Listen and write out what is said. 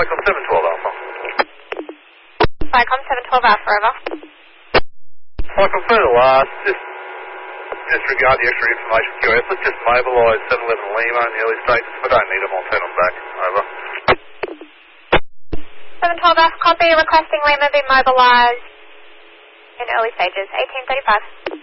Cyclone 712 Alpha. Cyclone 712 Alpha, over. Cyclone further last, just disregard the extra information QS. Let's just mobilise 711 Lima in the early stages. If I don't need them, I'll turn them back. Over. 712 Alpha, copy. Requesting Lima be mobilised in early stages. 1835.